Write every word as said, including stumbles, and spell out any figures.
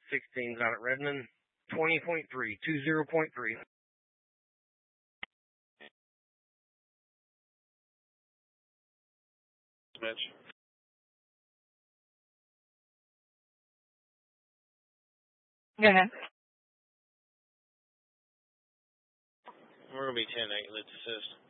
sixteens out at Redmond. twenty point three, two zero point three. Mitch. Go ahead. We're going to be ten eight, let's assist.